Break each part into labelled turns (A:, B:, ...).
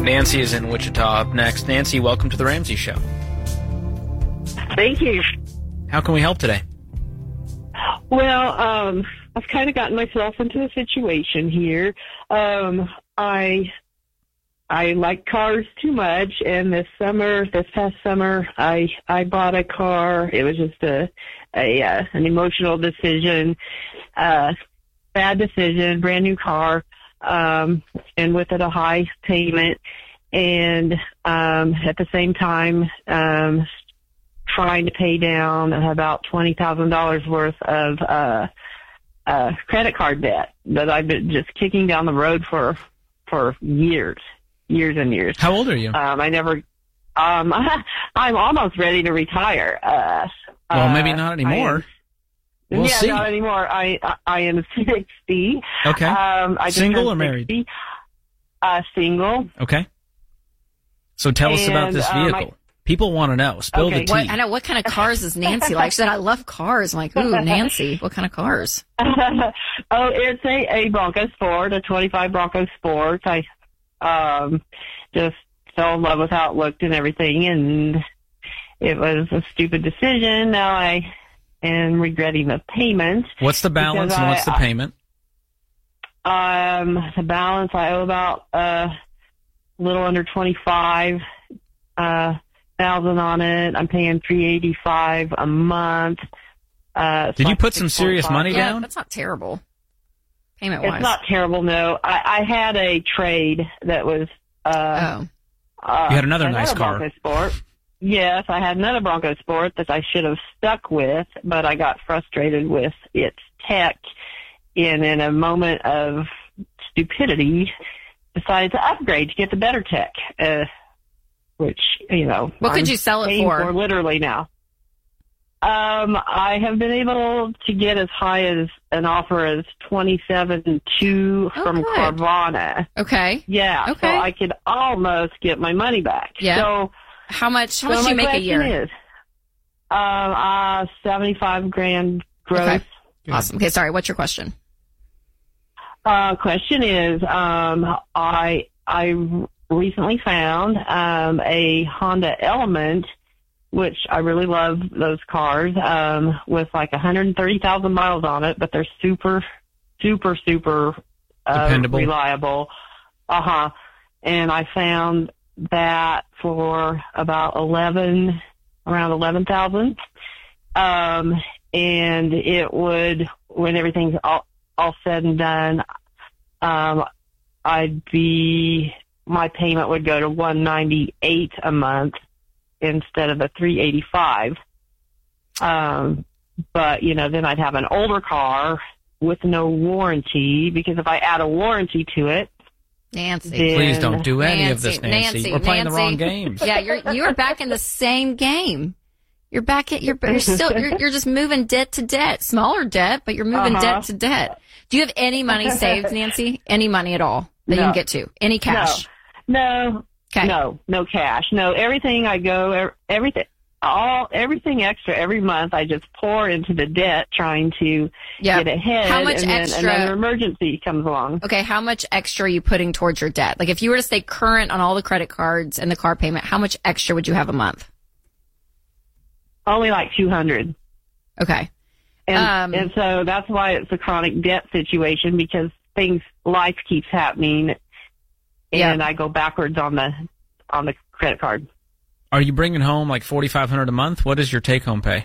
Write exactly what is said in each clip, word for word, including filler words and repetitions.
A: Nancy is in Wichita up next. Nancy, welcome to the Ramsey Show.
B: Thank you.
A: How can we help today?
B: Well, um, I've kind of gotten myself into a situation here. Um, I I like cars too much, and this summer, this past summer, I I bought a car. It was just a, a uh, an emotional decision, uh, bad decision, brand new car, um, and with it a high payment, and um, at the same time, um, trying to pay down about twenty thousand dollars worth of uh, uh, credit card debt that I've been just kicking down the road for for years, years and years.
A: How old are you?
B: Um, I never. Um, I'm almost ready to retire. Uh,
A: well, maybe not anymore.
B: Am,
A: we'll
B: yeah,
A: see.
B: not anymore. I I, I am sixty.
A: Okay.
B: Um, I
A: single or
B: married?
A: married?
B: Uh, single.
A: Okay. So tell us about
B: And,
A: this
B: um,
A: vehicle.
B: I,
A: People want to know. Spill
B: Okay.
A: the tea.
C: What, I know. What kind of cars does Nancy like? She said, I love cars. I'm like, ooh, Nancy, what kind of cars?
B: oh, it's a, a Bronco Sport, a twenty-five Bronco Sport. I um, just fell in love with how it looked and everything, and it was a stupid decision. Now I am regretting the payment.
A: What's the balance and
B: I,
A: what's the payment?
B: Um, the balance, I owe about uh, a little under twenty-five uh thousand on it. I'm paying three eighty-five a month. Uh,
A: Did you put some serious money
C: Yeah,
A: down?
C: that's not terrible. Payment
B: It's
C: wise.
B: not terrible, no. I, I had a trade that was. Uh,
C: oh.
B: uh,
A: You had another nice car.
B: Bronco Sport. Yes, I had another Bronco Sport that I should have stuck with, but I got frustrated with its tech, and in a moment of stupidity, decided to upgrade to get the better tech. Uh, which, you know.
C: What could
B: I'm
C: you sell it
B: paying
C: for?
B: for literally now. Um, I have been able to get as high as an offer as twenty-seven two
C: Oh,
B: from
C: good.
B: Carvana.
C: Okay.
B: Yeah,
C: Okay.
B: so I could almost get my money back.
C: Yeah.
B: So,
C: How much?
B: so
C: What do
B: my
C: you make a
B: question
C: year?
B: Is, um, uh, seventy-five grand gross.
C: Okay. Awesome. Okay. Sorry. What's your question?
B: Uh, question is, um, I I recently found um, a Honda Element, which I really love those cars, um, with like one hundred thirty thousand miles on it, but they're super, super, super uh,
A: Dependable.
B: reliable. Uh huh. And I found that for about eleven, around eleven thousand. Um, and it would, when everything's all, all said and done, um, I'd be, my payment would go to one ninety-eight a month instead of the three eighty-five. Um, but you know, then I'd have an older car with no warranty, because if I add a warranty to it,
C: Nancy.
B: then-
A: Please don't do any
C: Nancy,
A: of this, Nancy.
C: Nancy,
A: We're playing
C: Nancy.
A: the wrong games.
C: Yeah, you're you're back in the same game. You're back at you're you're still you're you're just moving debt to debt, smaller debt, but you're moving
B: Uh-huh.
C: debt to debt. Do you have any money saved, Nancy? Any money at all that you
B: No.
C: can get to? Any cash?
B: No,
C: Okay.
B: no, no cash. No, everything I go, er- everything, all, everything extra every month, I just pour into the debt trying to
C: Yeah.
B: get ahead.
C: How much
B: and then
C: extra-
B: another emergency comes along.
C: Okay, how much extra are you putting towards your debt? Like if you were to stay current on all the credit cards and the car payment, how much extra would you have a month?
B: Only like two hundred.
C: Okay.
B: And,
C: Um,
B: and so that's why it's a chronic debt situation, because things, life keeps happening, and
C: Yeah.
B: I go backwards on the on the credit card.
A: Are you bringing home like forty-five hundred dollars a month? What is your take-home pay?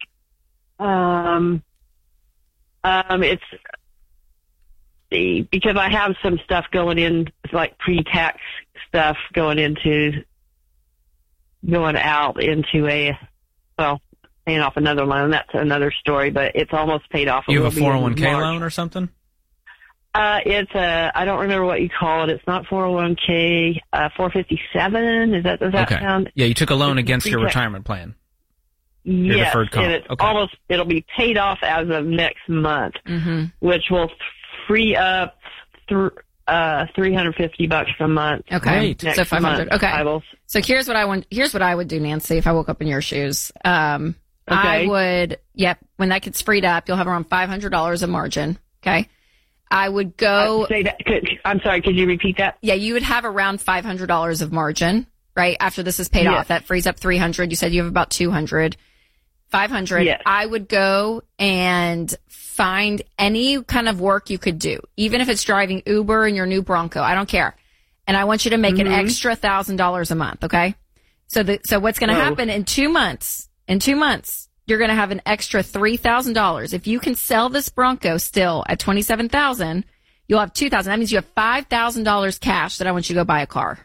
B: Um, um, it's the because I have some stuff going in, like pre-tax stuff going into going out into a well, paying off another loan. That's another story, but it's almost paid off.
A: You have a
B: It will be in
A: four oh one k
B: March.
A: loan or something?
B: Uh, it's a, I don't remember what you call it. It's not four oh one k, uh, four fifty-seven. Is that, does that
A: Okay.
B: sound?
A: Yeah, you took a loan
B: It's
A: against your
B: pre-tax.
A: retirement plan. Your
B: Yes,
A: deferred comp.
B: and it's
A: Okay.
B: almost, it'll be paid off as of next month,
C: Mm-hmm.
B: which will free up th- uh, three hundred fifty bucks a month.
C: Okay.
A: Great.
B: Next
C: So five hundred.
B: month.
C: Okay.
B: I will,
C: So here's what I want. Here's what I would do, Nancy, if I woke up in your shoes. Um, I
B: Okay.
C: would. Yep. When that gets freed up, you'll have around five hundred dollars a margin. Okay. I would go.
B: Uh, say that. Could, I'm sorry. Could you repeat that?
C: Yeah, you would have around five hundred dollars of margin, right? After this is paid
B: Yes.
C: off. That frees up three hundred. You said you have about two hundred. five hundred.
B: Yes.
C: I would go and find any kind of work you could do, even if it's driving Uber in your new Bronco. I don't care. And I want you to make
B: Mm-hmm.
C: an extra one thousand dollars a month, okay? So the, so what's going to
B: Oh.
C: happen in two months, in two months, you're going to have an extra three thousand dollars. If you can sell this Bronco still at twenty-seven thousand dollars, you'll have two thousand dollars. That means you have five thousand dollars cash that I want you to go buy a car.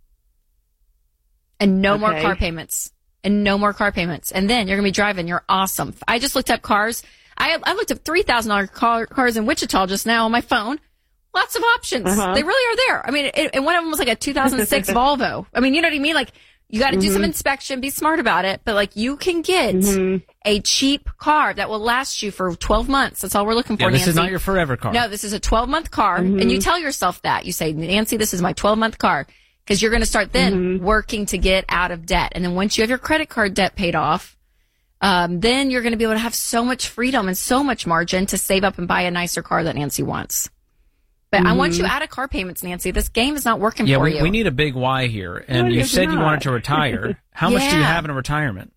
C: And no more
B: Okay.
C: car payments. And no more car payments. And then you're going to be driving. You're awesome. I just looked up cars. I, I looked up three thousand dollars car, cars in Wichita just now on my phone. Lots of options.
B: Uh-huh.
C: They really are there. I mean, it, and one of them was like a two thousand six Volvo. I mean, you know what I mean? Like, you got to do some inspection, be smart about it, but like you can get
B: Mm-hmm.
C: a cheap car that will last you for twelve months. That's all we're looking for,
A: Yeah, this
C: Nancy.
A: is not your forever car.
C: No, this is a twelve month car. And you tell yourself that. You say, Nancy, this is my twelve month car. Because you're going to start then working to get out of debt. And then once you have your credit card debt paid off, um, then you're going to be able to have so much freedom and so much margin to save up and buy a nicer car that Nancy wants. But I want you out of car payments, Nancy. This game is not working
A: Yeah,
C: for
A: we,
C: you.
A: we need a big why here. And
B: No,
A: you
B: it's
A: said you
B: not.
A: wanted to retire. How much do you
C: Yeah.
A: have in retirement?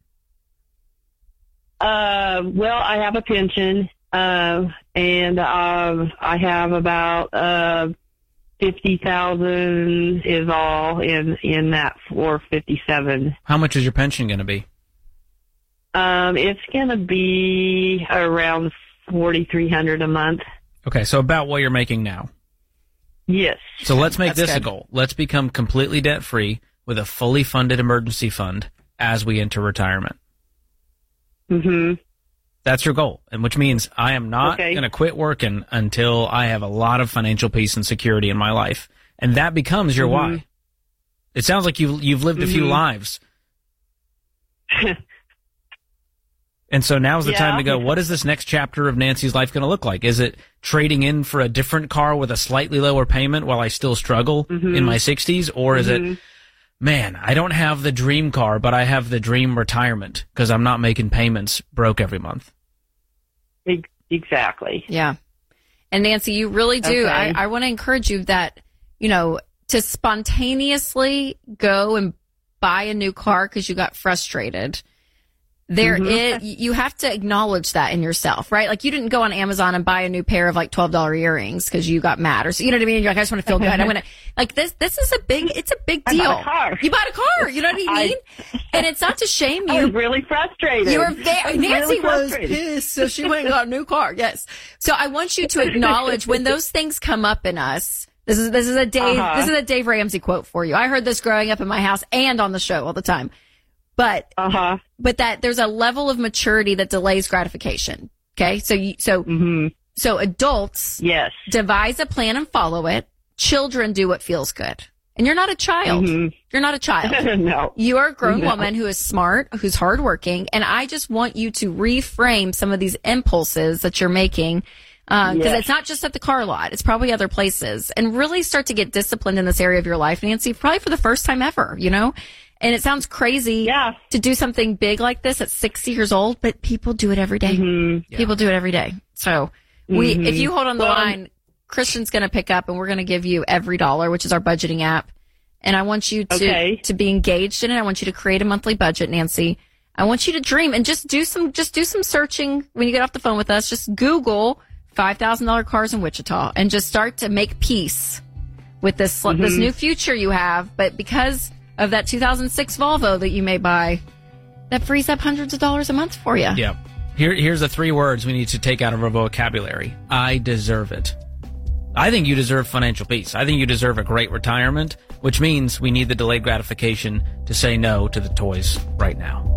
B: Uh, well, I have a pension, uh, and um, I have about uh, fifty thousand is all in in that four fifty seven.
A: How much is your pension going to be?
B: Um, it's gonna be around forty three hundred a month.
A: Okay, so about what you're making now.
B: Yes.
A: So let's make
C: That's
A: this a
C: good.
A: goal. Let's become completely debt free with a fully funded emergency fund as we enter retirement.
B: Mhm.
A: That's your goal, and which means I am not
B: Okay.
A: going to quit working until I have a lot of financial peace and security in my life, and that becomes your
B: Mhm.
A: why. It sounds like you've you've lived a few
B: Mhm.
A: lives, and so now's the
B: Yeah.
A: time to go. What is this next chapter of Nancy's life going to look like? Is it trading in for a different car with a slightly lower payment while I still struggle
B: Mhm.
A: in my sixties, or is
B: Mhm.
A: it? Man, I don't have the dream car, but I have the dream retirement because I'm not making payments broke every month.
B: Ex- Exactly.
C: Yeah. And Nancy, you really do.
B: Okay.
C: I, I want to encourage you that, you know, to spontaneously go and buy a new car because you got frustrated. There
B: Mhm.
C: is, you have to acknowledge that in yourself, right? Like you didn't go on Amazon and buy a new pair of like twelve dollars earrings because you got mad or so, you know what I mean? You're like, I just want to feel good. I'm going to, like this, this is a big, it's a big
B: I
C: deal.
B: bought a car.
C: You bought a car. You know what I
B: I-
C: mean? And it's not to shame
B: I
C: you.
B: was really frustrated.
C: You were
B: I
C: very,
B: was
C: Nancy
B: really
C: was
B: frustrated.
C: pissed, so she went and got a new car. Yes. So I want you to acknowledge when those things come up in us. This is, this is a Dave,
B: Uh-huh.
C: this is a Dave Ramsey quote for you. I heard this growing up in my house and on the show all the time. But,
B: Uh huh.
C: but that there's a level of maturity that delays gratification. Okay. So you, so,
B: Mhm.
C: so adults
B: Yes.
C: devise a plan and follow it. Children do what feels good. And you're not a child.
B: Mhm.
C: You're not a child.
B: No.
C: You are a grown
B: No.
C: woman who is smart, who's hardworking, and I just want you to reframe some of these impulses that you're making, because
B: Yes.
C: it's not just at the car lot; it's probably other places, and really start to get disciplined in this area of your life, Nancy. Probably for the first time ever, you know. And it sounds crazy
B: Yeah.
C: to do something big like this at sixty years old, but people do it every day.
B: Mhm.
C: People do it every day. So we,
B: Mhm.
C: if you hold on the
B: Well,
C: line, Christian's going to pick up, and we're going to give you Every Dollar, which is our budgeting app. And I want you to,
B: Okay.
C: to be engaged in it. I want you to create a monthly budget, Nancy. I want you to dream and just do some, just do some searching when you get off the phone with us. Just Google five thousand dollars cars in Wichita and just start to make peace with this,
B: Mm-hmm.
C: this new future you have. But because of that two thousand six Volvo that you may buy, that frees up hundreds of dollars a month for you.
A: Yeah. Here, here's the three words we need to take out of our vocabulary. I deserve it. I think you deserve financial peace. I think you deserve a great retirement, which means we need the delayed gratification to say no to the toys right now.